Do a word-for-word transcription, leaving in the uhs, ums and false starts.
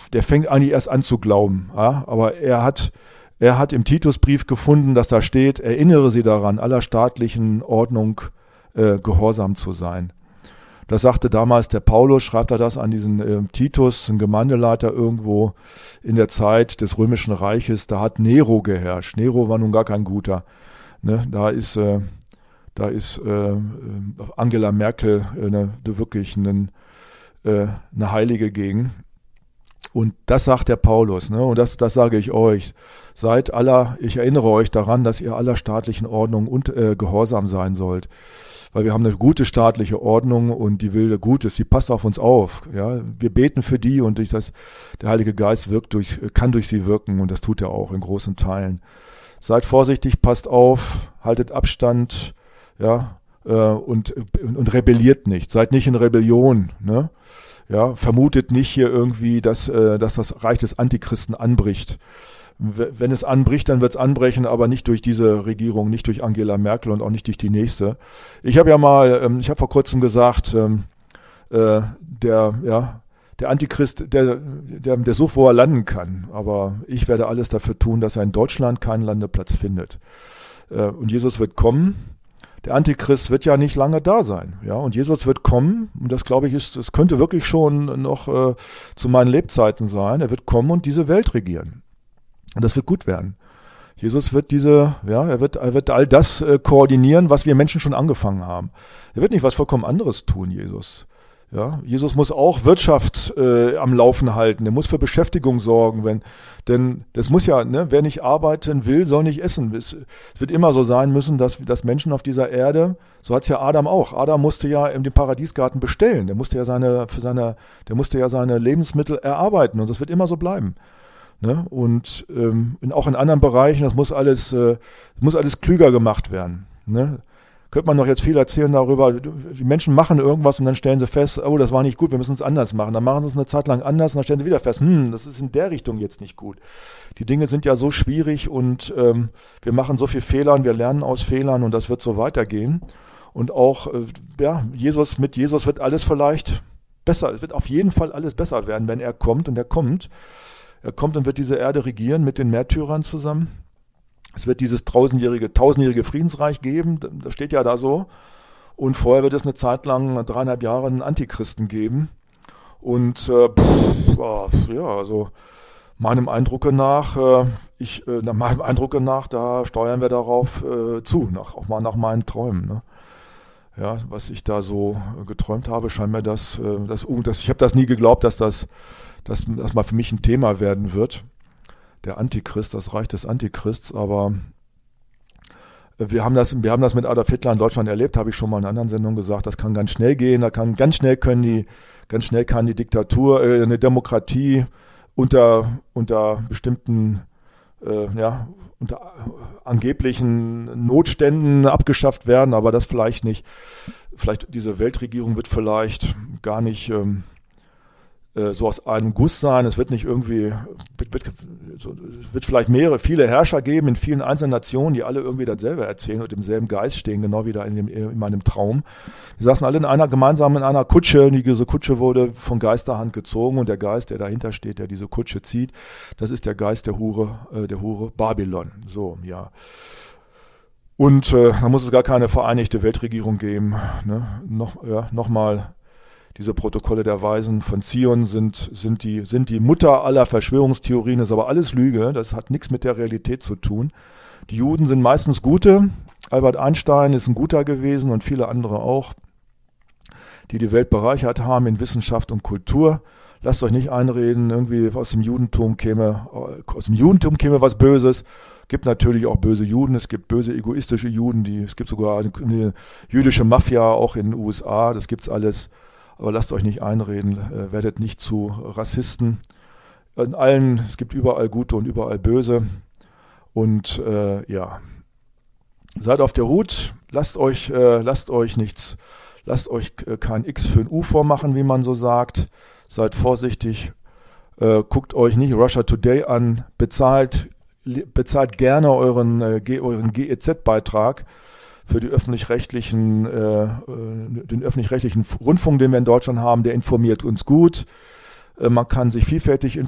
der fängt eigentlich erst an zu glauben. Ja? Aber er hat, er hat im Titusbrief gefunden, dass da steht, erinnere sie daran, aller staatlichen Ordnung äh, gehorsam zu sein. Das sagte damals der Paulus, schreibt er das an diesen äh, Titus, ein Gemeindeleiter irgendwo in der Zeit des Römischen Reiches. Da hat Nero geherrscht. Nero war nun gar kein guter. Ne? Da ist, äh, da ist äh, Angela Merkel äh, wirklich eine, äh, eine Heilige gegen. Und das sagt der Paulus. Ne? Und das, das sage ich euch. Seid aller, ich erinnere euch daran, dass ihr aller staatlichen Ordnung und äh, gehorsam sein sollt. Weil wir haben eine gute staatliche Ordnung und die will Gutes, die passt auf uns auf. Ja, wir beten für die und durch das, der Heilige Geist wirkt durch, kann durch sie wirken und das tut er auch in großen Teilen. Seid vorsichtig, passt auf, haltet Abstand, ja, äh, und, und, und rebelliert nicht. Seid nicht in Rebellion, ne? Ja, vermutet nicht hier irgendwie, dass, äh, dass das Reich des Antichristen anbricht. Wenn es anbricht, dann wird es anbrechen, aber nicht durch diese Regierung, nicht durch Angela Merkel und auch nicht durch die nächste. Ich habe ja mal, ähm, ich habe vor kurzem gesagt, ähm, äh, der, ja, der Antichrist, der, der, der sucht, wo er landen kann. Aber ich werde alles dafür tun, dass er in Deutschland keinen Landeplatz findet. Äh, und Jesus wird kommen. Der Antichrist wird ja nicht lange da sein, ja. Und Jesus wird kommen. Und das glaube ich ist, das könnte wirklich schon noch äh, zu meinen Lebzeiten sein. Er wird kommen und diese Welt regieren. Und das wird gut werden. Jesus wird diese, ja, er wird, er wird all das äh, koordinieren, was wir Menschen schon angefangen haben. Er wird nicht was vollkommen anderes tun, Jesus. Ja, Jesus muss auch Wirtschaft äh, am Laufen halten. Er muss für Beschäftigung sorgen, wenn, denn das muss ja, ne, wer nicht arbeiten will, soll nicht essen. Es, es wird immer so sein müssen, dass, dass Menschen auf dieser Erde, so hat es ja Adam auch. Adam musste ja in dem Paradiesgarten bestellen. Der musste ja seine, für seine, der musste ja seine Lebensmittel erarbeiten und das wird immer so bleiben. Ne? Und ähm, auch in anderen Bereichen, das muss alles, äh, muss alles klüger gemacht werden. Ne? Könnte man noch jetzt viel erzählen darüber, die Menschen machen irgendwas und dann stellen sie fest, oh, das war nicht gut, wir müssen es anders machen. Dann machen sie es eine Zeit lang anders und dann stellen sie wieder fest, hm, das ist in der Richtung jetzt nicht gut. Die Dinge sind ja so schwierig und ähm, wir machen so viel Fehler und wir lernen aus Fehlern und das wird so weitergehen. Und auch, äh, ja, Jesus, mit Jesus wird alles vielleicht besser, es wird auf jeden Fall alles besser werden, wenn er kommt und er kommt. Er kommt und wird diese Erde regieren mit den Märtyrern zusammen. Es wird dieses tausendjährige, tausendjährige Friedensreich geben, das steht ja da so. Und vorher wird es eine Zeit lang, dreieinhalb Jahre, einen Antichristen geben. Und äh, pff, ja, also meinem Eindrucke nach, äh, ich, äh, nach meinem Eindrucke nach, da steuern wir darauf äh, zu, nach, auch mal nach meinen Träumen. Ne? Ja, was ich da so äh, geträumt habe, scheint mir das, äh, das, uh, das ich habe das nie geglaubt, dass das dass das mal für mich ein Thema werden wird, der Antichrist, das Reich des Antichrists, aber wir haben das, wir haben das mit Adolf Hitler in Deutschland erlebt, habe ich schon mal in einer anderen Sendung gesagt, das kann ganz schnell gehen, da kann ganz schnell können die, ganz schnell kann die Diktatur, äh, eine Demokratie unter, unter bestimmten, äh, ja, unter angeblichen Notständen abgeschafft werden, aber das vielleicht nicht, vielleicht diese Weltregierung wird vielleicht gar nicht, ähm, so aus einem Guss sein, es wird nicht irgendwie, wird, wird, so, es wird vielleicht mehrere, viele Herrscher geben in vielen einzelnen Nationen, die alle irgendwie dasselbe erzählen und im selben Geist stehen, genau wie da in, dem, in meinem Traum. Die saßen alle in einer, gemeinsam in einer Kutsche und diese Kutsche wurde von Geisterhand gezogen und der Geist, der dahinter steht, der diese Kutsche zieht, das ist der Geist der Hure, äh, der Hure Babylon. So, ja. Und äh, da muss es gar keine vereinigte Weltregierung geben. Ne? Noch, ja, nochmal. Diese Protokolle der Weisen von Zion sind, sind, die, sind die Mutter aller Verschwörungstheorien, das ist aber alles Lüge, das hat nichts mit der Realität zu tun. Die Juden sind meistens Gute, Albert Einstein ist ein Guter gewesen und viele andere auch, die die Welt bereichert haben in Wissenschaft und Kultur. Lasst euch nicht einreden, irgendwie aus dem Judentum käme, aus dem Judentum käme was Böses. Es gibt natürlich auch böse Juden, es gibt böse egoistische Juden, die, es gibt sogar eine, eine jüdische Mafia auch in den U S A, das gibt's alles. Aber lasst euch nicht einreden, äh, werdet nicht zu Rassisten. In allen, es gibt überall Gute und überall Böse. Und äh, ja, seid auf der Hut, lasst euch, äh, lasst euch nichts, lasst euch äh, kein X für ein U vormachen, wie man so sagt. Seid vorsichtig, äh, guckt euch nicht Russia Today an, bezahlt, bezahlt gerne euren, äh, G, euren G E Z-Beitrag. Für die öffentlich-rechtlichen, äh, den öffentlich-rechtlichen Rundfunk, den wir in Deutschland haben, der informiert uns gut. Äh, man kann sich vielfältig